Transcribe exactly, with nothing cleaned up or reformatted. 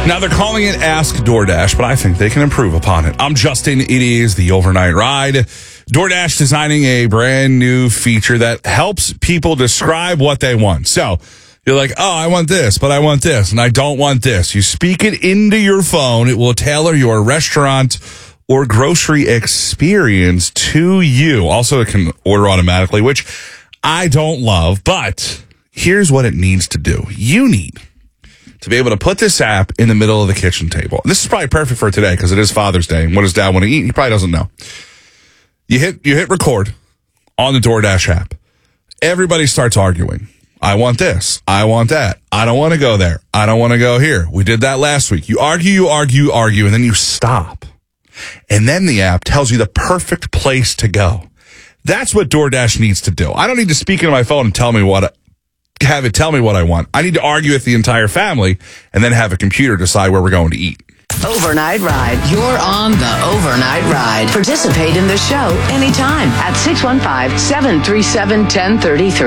Now, they're calling it Ask DoorDash, but I think they can improve upon it. I'm Justin. It is the Overnight Ride. DoorDash designing a brand new feature that helps people describe what they want. So you're like, oh, I want this, but I want this, and I don't want this. You speak it into your phone. It will tailor your restaurant or grocery experience to you. Also, it can order automatically, which I don't love, but here's what it needs to do. You need to be able to put this app in the middle of the kitchen table. This is probably perfect for today because it is Father's Day. And what does Dad want to eat? He probably doesn't know. You hit you hit record on the DoorDash app. Everybody starts arguing. I want this. I want that. I don't want to go there. I don't want to go here. We did that last week. You argue, you argue, you argue, and then you stop. And then the app tells you the perfect place to go. That's what DoorDash needs to do. I don't need to speak into my phone and tell me what I, have it tell me what I want. I need to argue with the entire family and then have a computer decide where we're going to eat. Overnight Ride. You're on the Overnight Ride. Participate in the show anytime at six one five, seven three seven, one zero three three.